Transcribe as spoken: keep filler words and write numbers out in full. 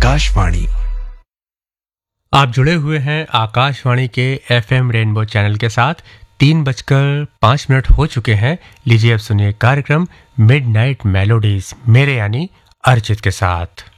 आकाशवाणी। आप जुड़े हुए हैं आकाशवाणी के एफएम रेनबो चैनल के साथ। तीन बजकर पाँच मिनट हो चुके हैं। लीजिए अब सुनिए कार्यक्रम मिडनाइट मेलोडीज मेरे यानी अर्चित के साथ।